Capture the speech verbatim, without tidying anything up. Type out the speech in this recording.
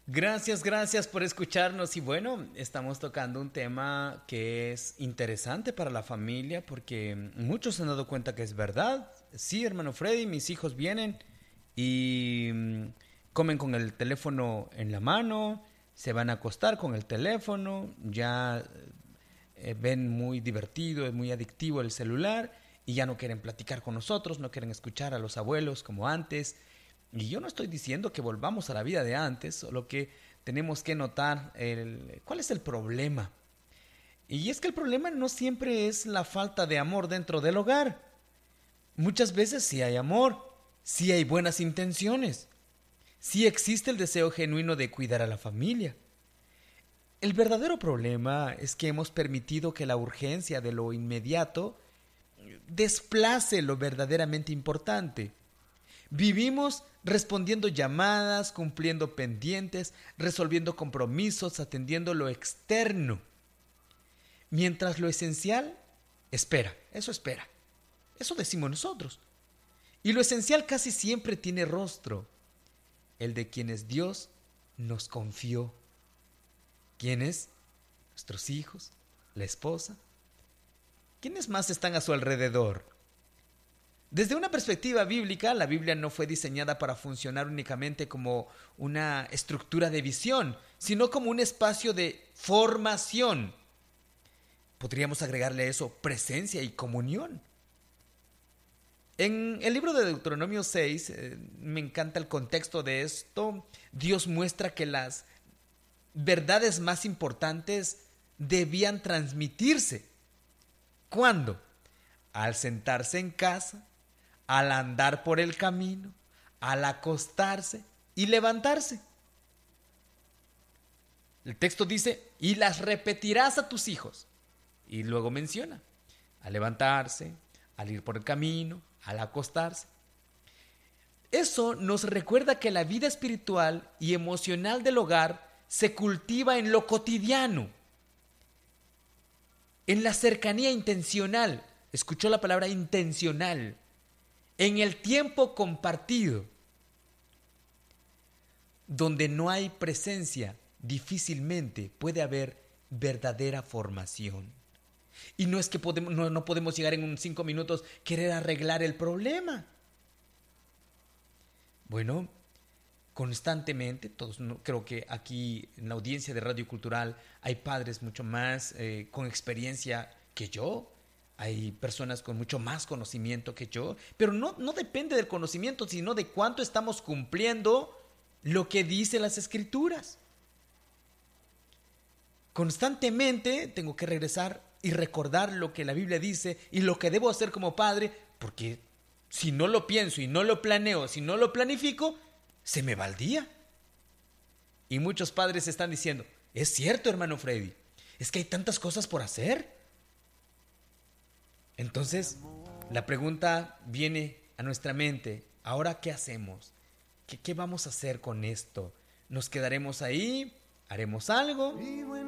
Gracias, gracias por escucharnos y bueno, estamos tocando un tema que es interesante para la familia porque muchos se han dado cuenta que es verdad. Sí, hermano Freddy, mis hijos vienen y mm, comen con el teléfono en la mano, se van a acostar con el teléfono, ya eh, ven muy divertido, es muy adictivo el celular y ya no quieren platicar con nosotros, no quieren escuchar a los abuelos como antes. Y yo no estoy diciendo que volvamos a la vida de antes, solo que tenemos que notar el, cuál es el problema. Y es que el problema no siempre es la falta de amor dentro del hogar. Muchas veces sí hay amor, sí hay buenas intenciones, sí existe el deseo genuino de cuidar a la familia. El verdadero problema es que hemos permitido que la urgencia de lo inmediato desplace lo verdaderamente importante. Vivimos respondiendo llamadas, cumpliendo pendientes, resolviendo compromisos, atendiendo lo externo, mientras lo esencial espera, eso espera. Eso decimos nosotros. Y lo esencial casi siempre tiene rostro, el de quienes Dios nos confió. ¿Quiénes? Nuestros hijos, la esposa. ¿Quiénes más están a su alrededor? Desde una perspectiva bíblica, la Biblia no fue diseñada para funcionar únicamente como una estructura de visión, sino como un espacio de formación. Podríamos agregarle a eso presencia y comunión. En el libro de Deuteronomio seis, eh, me encanta el contexto de esto. Dios muestra que las verdades más importantes debían transmitirse. ¿Cuándo? Al sentarse en casa, al andar por el camino, al acostarse y levantarse. El texto dice, y las repetirás a tus hijos. Y luego menciona, al levantarse, al ir por el camino, al acostarse. Eso nos recuerda que la vida espiritual y emocional del hogar se cultiva en lo cotidiano, en la cercanía intencional. Escuchó la palabra intencional. En el tiempo compartido. Donde no hay presencia, difícilmente puede haber verdadera formación. Y no es que podemos, no, no podemos llegar en unos cinco minutos querer arreglar el problema. Bueno, constantemente, todos, no, creo que aquí en la audiencia de Radio Cultural hay padres mucho más eh, con experiencia que yo. Hay personas con mucho más conocimiento que yo, pero no, no depende del conocimiento, sino de cuánto estamos cumpliendo lo que dicen las Escrituras. Constantemente tengo que regresar y recordar lo que la Biblia dice y lo que debo hacer como padre, porque si no lo pienso y no lo planeo, si no lo planifico, se me va el día. Y muchos padres están diciendo, es cierto, hermano Freddy, es que hay tantas cosas por hacer. Entonces, la pregunta viene a nuestra mente, ¿ahora qué hacemos? ¿Qué, qué vamos a hacer con esto? ¿Nos quedaremos ahí? ¿Haremos algo?